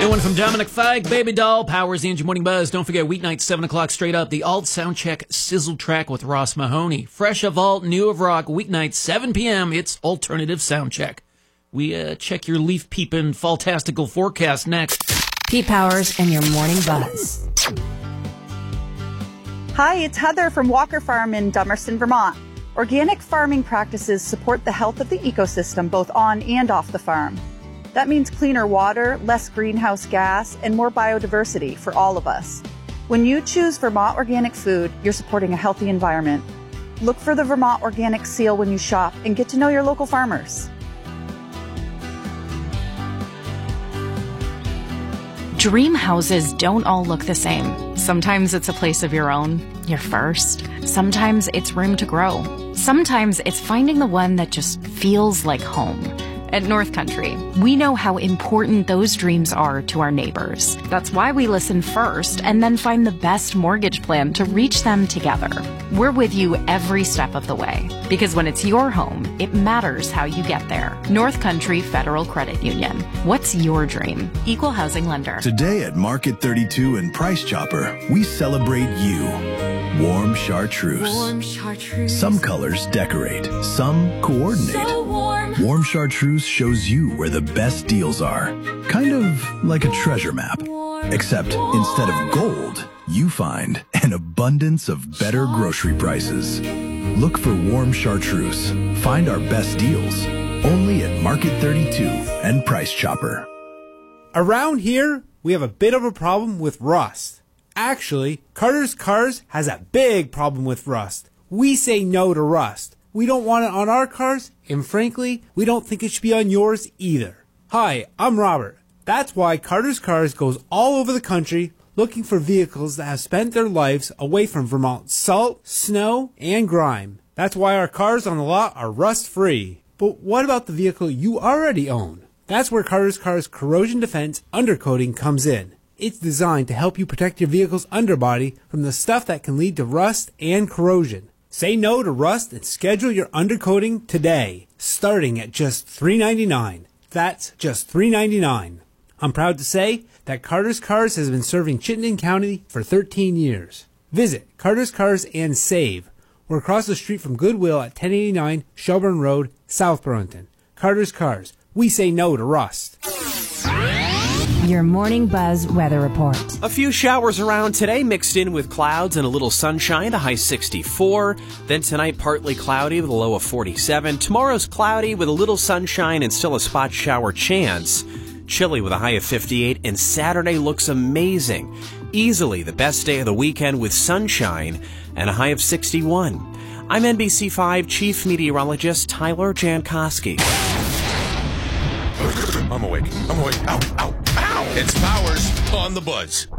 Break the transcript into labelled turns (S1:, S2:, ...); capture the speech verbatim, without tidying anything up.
S1: New one from Dominic Fike, Baby Doll, powers the Engine Morning Buzz. Don't forget, weeknight, seven o'clock straight up, the Alt Soundcheck Sizzle Track with Ross Mahoney. Fresh of Alt, new of rock, weeknight, seven p.m., it's Alternative Soundcheck. We uh, check your leaf-peeping, fall-tastical forecast next.
S2: Pete Powers and your Morning Buzz.
S3: Hi, it's Heather from Walker Farm in Dummerston, Vermont. Organic farming practices support the health of the ecosystem both on and off the farm. That means cleaner water, less greenhouse gas, and more biodiversity for all of us. When you choose Vermont organic food, you're supporting a healthy environment. Look for the Vermont Organic seal when you shop and get to know your local farmers.
S2: Dream houses don't all look the same. Sometimes it's a place of your own, your first. Sometimes it's room to grow. Sometimes it's finding the one that just feels like home. At North Country, we know how important those dreams are to our neighbors. That's why we listen first and then find the best mortgage plan to reach them together. We're with you every step of the way, because when it's your home, it matters how you get there. North Country Federal Credit Union. What's your dream? Equal housing lender.
S4: Today at Market thirty-two and Price Chopper, we celebrate you. Warm chartreuse.
S5: Warm chartreuse.
S4: Some colors decorate, some coordinate.
S5: So warm.
S4: Warm chartreuse shows you where the best deals are. Kind of like a treasure map. Except instead of gold, you find an abundance of better grocery prices. Look for warm chartreuse. Find our best deals. Only at Market thirty-two and Price Chopper.
S6: Around here, we have a bit of a problem with rust. Actually, Carter's Cars has a big problem with rust. We say no to rust. We don't want it on our cars, and frankly, we don't think it should be on yours either. Hi, I'm Robert. That's why Carter's Cars goes all over the country looking for vehicles that have spent their lives away from Vermont's salt, snow, and grime. That's why our cars on the lot are rust-free. But what about the vehicle you already own? That's where Carter's Cars Corrosion Defense Undercoating comes in. It's designed to help you protect your vehicle's underbody from the stuff that can lead to rust and corrosion. Say no to rust and schedule your undercoating today, starting at just three dollars and ninety-nine cents. That's just three dollars and ninety-nine cents. I'm proud to say that Carter's Cars has been serving Chittenden County for thirteen years. Visit Carter's Cars and save. We're across the street from Goodwill at ten eighty-nine Shelburne Road, South Burlington. Carter's Cars. We say no to rust.
S2: Your Morning Buzz weather report.
S7: A few showers around today, mixed in with clouds and a little sunshine, a high sixty-four. Then tonight, partly cloudy with a low of forty-seven. Tomorrow's cloudy with a little sunshine and still a spot shower chance. Chilly with a high of fifty-eight, and Saturday looks amazing. Easily the best day of the weekend with sunshine and a high of sixty-one. I'm N B C five Chief Meteorologist Tyler Jankowski.
S8: I'm awake. I'm awake. Ow, ow, ow! It's Powers on the Buzz.